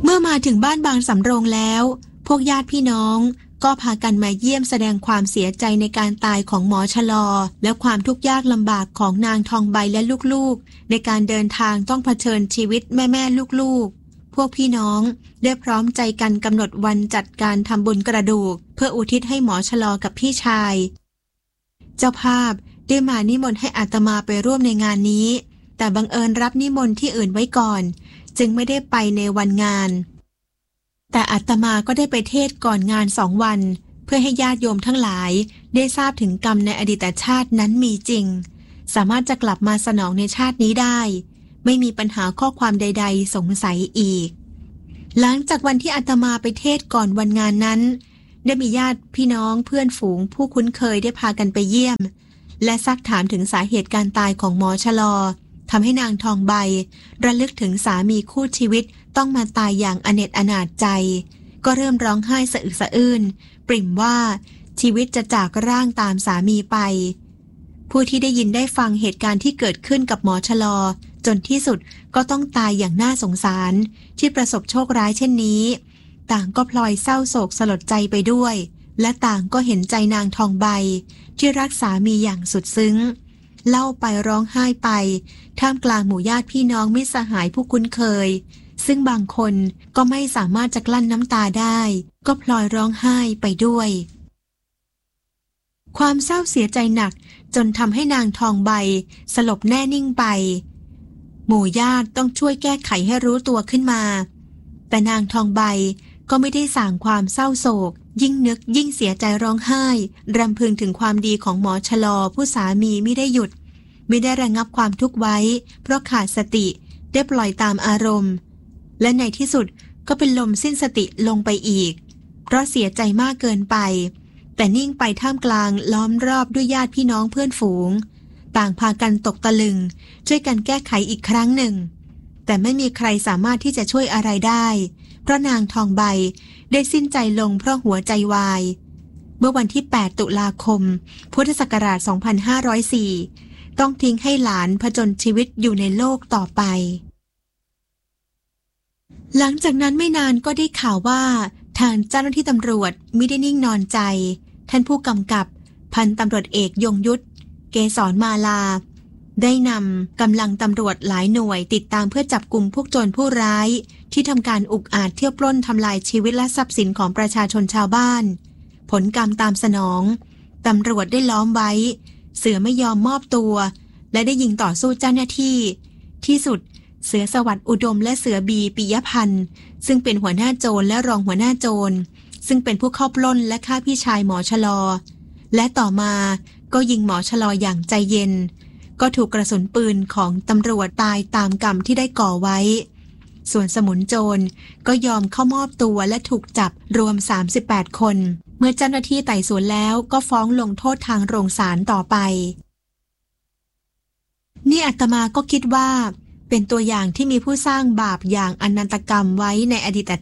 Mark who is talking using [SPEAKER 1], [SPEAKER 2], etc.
[SPEAKER 1] เมื่อมาถึงบ้านบางสำโรงแล้วพวกญาติพี่น้องก็พากันมาเยี่ยมแสดงความเสียใจในการตายของหมอชลอและความทุกข์ยากลำบากของนางทองใบและลูกๆในการเดินทางต้องเผชิญชีวิตแม่ๆลูกๆพวกพี่น้องได้พร้อมใจกันกำหนดวันจัดการทำบุญกระดูกเพื่ออุทิศให้หมอชลอกับพี่ชายเจ้าภาพได้มานิมนต์ให้อาตมาไปร่วมในงานนี้แต่บังเอิญรับนิมนต์ที่อื่นไว้ก่อนจึงไม่ได้ไปในวันงานแต่อาตมาก็ได้ไปเทศก่อนงาน2 วันเพื่อให้ญาติโยมทั้งหลายได้ทราบถึงกรรมในอดีตชาตินั้นมีจริงสามารถจะกลับมาสนองในชาตินี้ได้ไม่มีปัญหาข้อความใดๆสงสัยอีกหลังจากวันที่อาตมาไปเทศก่อนวันงานนั้นได้มีญาติพี่น้องเพื่อนฝูงผู้คุ้นเคยได้พากันไปเยี่ยมและซักถามถึงสาเหตุการตายของหมอชลอทำให้นางทองใบระลึกถึงสามีคู่ชีวิตต้องมาตายอย่างอเนจอนาถใจก็เริ่มร้องไห้สะอึกสะอื้นปริ่มว่าชีวิตจะจากร่างตามสามีไปผู้ที่ได้ยินได้ฟังเหตุการณ์ที่เกิดขึ้นกับหมอชลอจนที่สุดก็ต้องตายอย่างน่าสงสารที่ประสบโชคร้ายเช่นนี้ต่างก็พลอยเศร้าโศกสลดใจไปด้วยและต่างก็เห็นใจนางทองใบที่รักสามีอย่างสุดซึ้งเล่าไปร้องไห้ไปท่ามกลางหมู่ญาติพี่น้องมิตรสหายผู้คุ้นเคยซึ่งบางคนก็ไม่สามารถจะกลั้นน้ำตาได้ก็พลอยร้องไห้ไปด้วยความเศร้าเสียใจหนักจนทำให้นางทองใบสลบแน่นิ่งไปหมู่ญาติต้องช่วยแก้ไขให้รู้ตัวขึ้นมาแต่นางทองใบก็ไม่ได้ส่างความเศร้าโศกยิ่งนึกยิ่งเสียใจร้องไห้รำพึงถึงความดีของหมอชลอผู้สามีไม่ได้หยุดไม่ได้ระงับความทุกข์ไว้เพราะขาดสติได้ปล่อยตามอารมณ์และในที่สุดก็เป็นลมสิ้นสติลงไปอีกเพราะเสียใจมากเกินไปแต่นิ่งไปท่ามกลางล้อมรอบด้วยญาติพี่น้องเพื่อนฝูงต่างพากันตกตะลึงช่วยกันแก้ไขอีกครั้งหนึ่งแต่ไม่มีใครสามารถที่จะช่วยอะไรได้เพราะนางทองใบได้สิ้นใจลงเพราะหัวใจวายเมื่อวันที่ 8 ตุลาคม พุทธศักราช 2504 ต้องทิ้งให้หลานผจญชีวิตอยู่ในโลกต่อไปหลังจากนั้นไม่นานก็ได้ข่าวว่าทางเจ้าหน้าที่ตำรวจไม่ได้นิ่งนอนใจท่านผู้กำกับพันตำรวจเอกยงยุทธเกษรมาลาได้นำกำลังตำรวจหลายหน่วยติดตามเพื่อจับกุมพวกโจรผู้ร้ายที่ทำการอุกอาจเที่ยวปล้นทำลายชีวิตและทรัพย์สินของประชาชนชาวบ้านผลกรรมตามสนองตำรวจได้ล้อมไว้เสือไม่ยอมมอบตัวและได้ยิงต่อสู้เจ้าหน้าที่ที่สุดเสือสวัสดิ์อุดมและเสือบีปิยพันธ์ซึ่งเป็นหัวหน้าโจรและรองหัวหน้าโจรซึ่งเป็นผู้เข้าปล้นและฆ่าพี่ชายหมอชลอและต่อมาก็ยิงหมอชลออย่างใจเย็นก็ถูกกระสุนปืนของตำรวจตายตามกรรมที่ได้ก่อไว้ส่วนสมุนโจรก็ยอมเข้ามอบตัวและถูกจับรวม38 คนเมื่อเจ้าหน้าที่ไต่สวนแล้วก็ฟ้องลงโทษทางโรงศาลต่อไปนี่อาตมาก็คิดว่าเป็นตัวอย่างที่มีผู้สร้างบาปอย่างอนันตกรรมไว้ในอดีต